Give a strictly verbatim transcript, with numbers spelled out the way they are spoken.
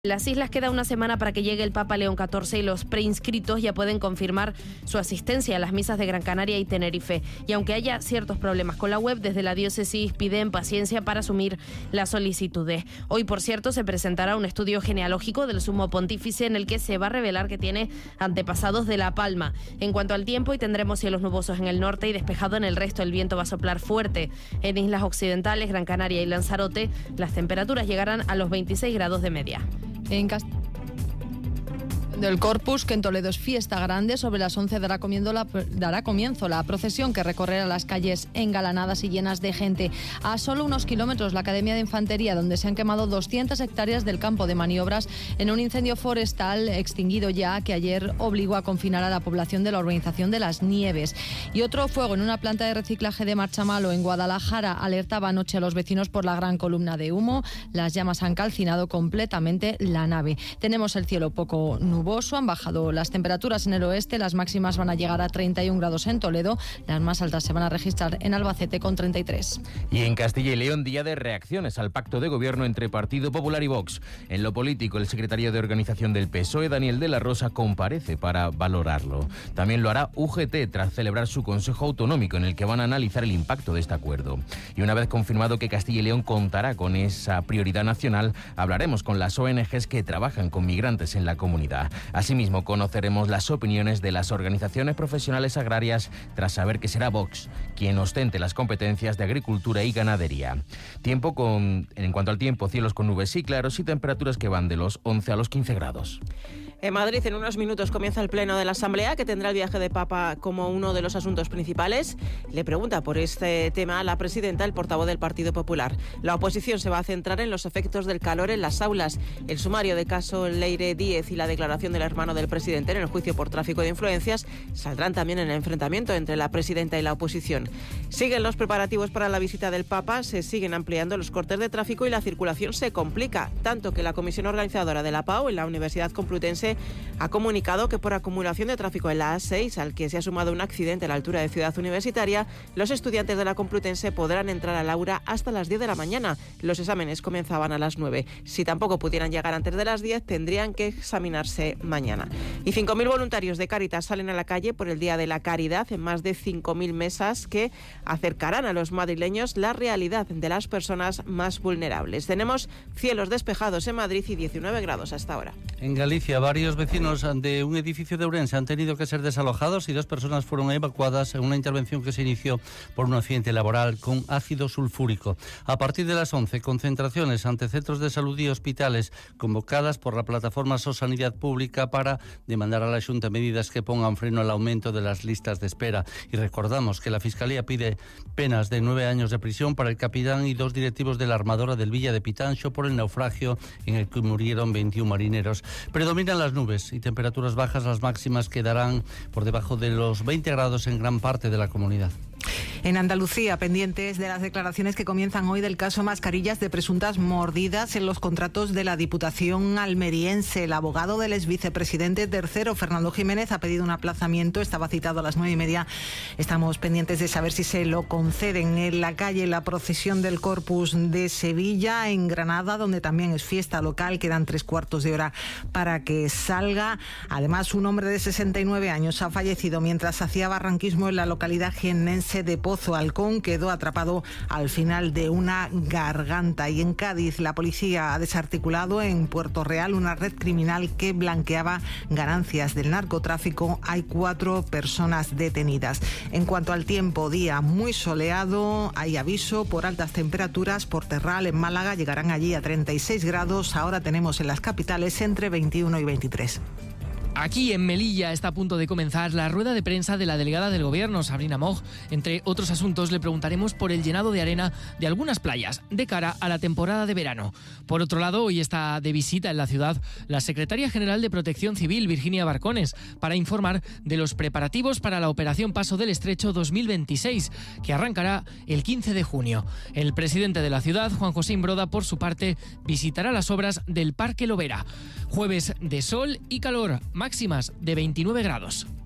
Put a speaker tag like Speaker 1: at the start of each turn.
Speaker 1: Las islas queda una semana para que llegue el Papa León catorce y los preinscritos ya pueden confirmar su asistencia a las misas de Gran Canaria y Tenerife. Y aunque haya ciertos problemas con la web, desde la diócesis piden paciencia para asumir las solicitudes. Hoy, por cierto, se presentará un estudio genealógico del Sumo Pontífice en el que se va a revelar que tiene antepasados de La Palma. En cuanto al tiempo, hoy tendremos cielos nubosos en el norte y despejado en el resto. El viento va a soplar fuerte en islas occidentales, Gran Canaria y Lanzarote. Las temperaturas llegarán a los veintiséis grados de media.
Speaker 2: En Cast- del Corpus, que en Toledo es fiesta grande, sobre las once dará, la, dará comienzo la procesión que recorrerá las calles engalanadas y llenas de gente. A solo unos kilómetros, la Academia de Infantería, donde se han quemado doscientas hectáreas del campo de maniobras en un incendio forestal extinguido ya, que ayer obligó a confinar a la población de la urbanización de Las Nieves. Y otro fuego en una planta de reciclaje de Marchamalo, en Guadalajara, alertaba anoche a los vecinos por la gran columna de humo. Las llamas han calcinado completamente la nave. Tenemos el cielo poco nuboso. Han bajado las temperaturas en el oeste, las máximas van a llegar a treinta y un grados en Toledo, las más altas se van a registrar en Albacete con treinta y tres.
Speaker 3: Y en Castilla y León, día de reacciones al pacto de gobierno entre Partido Popular y Vox. En lo político, el secretario de organización del P S O E, Daniel de la Rosa, comparece para valorarlo. También lo hará U G T tras celebrar su Consejo Autonómico, en el que van a analizar el impacto de este acuerdo. Y una vez confirmado que Castilla y León contará con esa prioridad nacional, hablaremos con las O N Ges que trabajan con migrantes en la comunidad. Asimismo, conoceremos las opiniones de las organizaciones profesionales agrarias tras saber que será Vox quien ostente las competencias de agricultura y ganadería. Tiempo con, en cuanto al tiempo, cielos con nubes y claros y temperaturas que van de los once a los quince grados.
Speaker 4: En Madrid, en unos minutos, comienza el pleno de la Asamblea, que tendrá el viaje de Papa como uno de los asuntos principales. Le pregunta por este tema a la presidenta, el portavoz del Partido Popular. La oposición se va a centrar en los efectos del calor en las aulas. El sumario de caso Leire Díez y la declaración del hermano del presidente en el juicio por tráfico de influencias saldrán también en el enfrentamiento entre la presidenta y la oposición. Siguen los preparativos para la visita del Papa, se siguen ampliando los cortes de tráfico y la circulación se complica, tanto que la comisión organizadora de la P A U en la Universidad Complutense ha comunicado que por acumulación de tráfico en la A seis, al que se ha sumado un accidente a la altura de Ciudad Universitaria, los estudiantes de la Complutense podrán entrar al aula hasta las diez de la mañana. Los exámenes comenzaban a las nueve. Si tampoco pudieran llegar antes de las diez, tendrían que examinarse mañana. Y cinco mil voluntarios de Cáritas salen a la calle por el Día de la Caridad en más de cinco mil mesas que acercarán a los madrileños la realidad de las personas más vulnerables. Tenemos cielos despejados en Madrid y diecinueve grados hasta ahora.
Speaker 5: En Galicia, varios vecinos de un edificio de Ourense han tenido que ser desalojados y dos personas fueron evacuadas en una intervención que se inició por un accidente laboral con ácido sulfúrico. A partir de las once, concentraciones ante centros de salud y hospitales convocadas por la plataforma So Sanidad Pública para demandar a la Xunta medidas que pongan freno al aumento de las listas de espera. Y recordamos que la Fiscalía pide penas de nueve años de prisión para el capitán y dos directivos de la armadora del Villa de Pitanxo por el naufragio en el que murieron veintiún marineros. Predominan las nubes y temperaturas bajas, las máximas quedarán por debajo de los veinte grados en gran parte de la comunidad.
Speaker 6: En Andalucía, pendientes de las declaraciones que comienzan hoy del caso Mascarillas de presuntas mordidas en los contratos de la Diputación almeriense. El abogado del exvicepresidente tercero, Fernando Jiménez, ha pedido un aplazamiento. Estaba citado a las nueve y media. Estamos pendientes de saber si se lo conceden. En la calle, la procesión del Corpus de Sevilla, en Granada, donde también es fiesta local. Quedan tres cuartos de hora para que salga. Además, un hombre de sesenta y nueve años ha fallecido mientras hacía barranquismo en la localidad jiennense de Pozo Alcón. Quedó atrapado al final de una garganta. Y en Cádiz, la policía ha desarticulado en Puerto Real una red criminal que blanqueaba ganancias del narcotráfico. Hay cuatro personas detenidas. En cuanto al tiempo, día muy soleado, hay aviso por altas temperaturas. Por Terral, en Málaga, llegarán allí a treinta y seis grados. Ahora tenemos en las capitales entre veintiuno y veintitrés.
Speaker 7: Aquí en Melilla está a punto de comenzar la rueda de prensa de la delegada del Gobierno, Sabrina Moig. Entre otros asuntos, le preguntaremos por el llenado de arena de algunas playas de cara a la temporada de verano. Por otro lado, hoy está de visita en la ciudad la Secretaria General de Protección Civil, Virginia Barcones, para informar de los preparativos para la Operación Paso del Estrecho dos mil veintiséis, que arrancará el quince de junio. El presidente de la ciudad, Juan José Imbroda, por su parte, visitará las obras del Parque Lovera. Jueves de sol y calor, máximas de veintinueve grados.